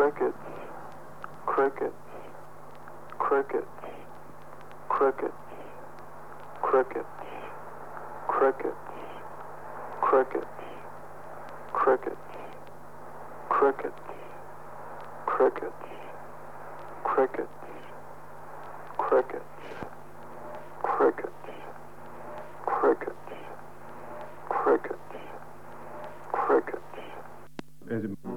crickets, crickets, crickets, crickets, crickets, crickets, crickets, crickets, crickets, crickets, crickets, crickets, crickets, crickets, crickets, crickets.